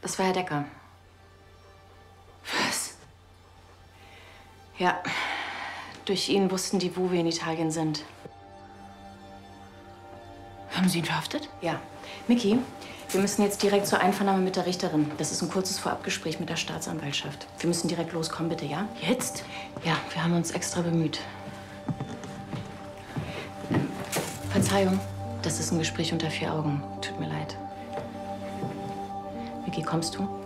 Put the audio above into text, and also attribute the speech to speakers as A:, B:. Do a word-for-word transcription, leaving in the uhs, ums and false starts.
A: Das war Herr Decker.
B: Was?
A: Ja. Durch ihn wussten die, wo wir in Italien sind.
B: Haben Sie ihn verhaftet?
A: Ja. Miki, wir müssen jetzt direkt zur Einvernahme mit der Richterin. Das ist ein kurzes Vorabgespräch mit der Staatsanwaltschaft. Wir müssen direkt loskommen, bitte, ja?
B: Jetzt?
A: Ja, wir haben uns extra bemüht. Ähm, Verzeihung, das ist ein Gespräch unter vier Augen. Tut mir leid. Miki, kommst du?